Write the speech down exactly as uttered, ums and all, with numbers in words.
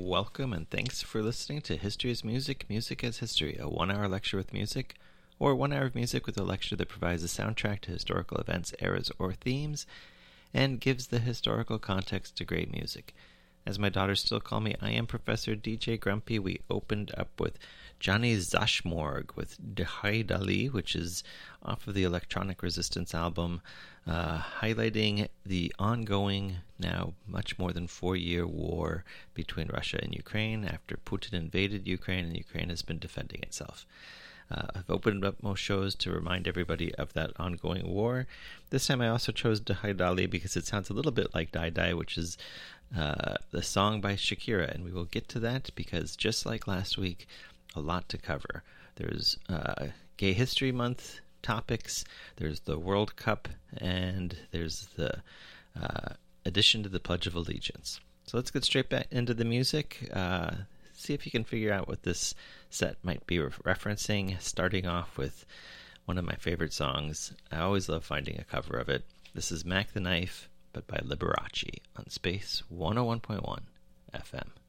welcome and thanks for listening to History is Music, Music as History, a one-hour lecture with music, or one hour of music with a lecture that provides a soundtrack to historical events, eras, or themes, and gives the historical context to great music. As my daughters still call me, I am Professor D J Grumpy. We opened up with Johnny Zashmorg with Dehai Dali, which is off of the Electronic Resistance album, uh, highlighting the ongoing, now much more than four-year war between Russia and Ukraine after Putin invaded Ukraine and Ukraine has been defending itself. Uh, I've opened up most shows to remind everybody of that ongoing war. This time I also chose Dehai Dali because it sounds a little bit like Die Die, which is uh, the song by Shakira, and we will get to that because just like last week, a lot to cover. There's uh, Gay History Month topics, there's the World Cup, and there's the uh, addition to the Pledge of Allegiance. So let's get straight back into the music. Uh, see if you can figure out what this set might be re- referencing, starting off with one of my favorite songs. I always love finding a cover of it. This is Mac the Knife, but by Liberace on Space one oh one point one F M.